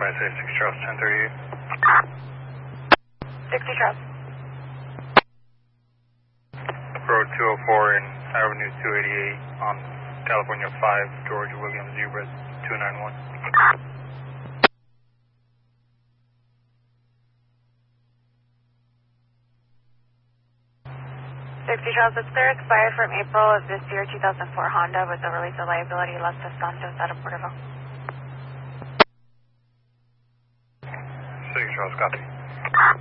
6 Charles 1038. 60 Charles. Road 204 and Avenue 288 on California 5, George William Zebra 291. 60 Charles, it's clear expired from April of this year, 2004 Honda with a release of liability, Los Santos out of Porterville. 6 Charles, copy.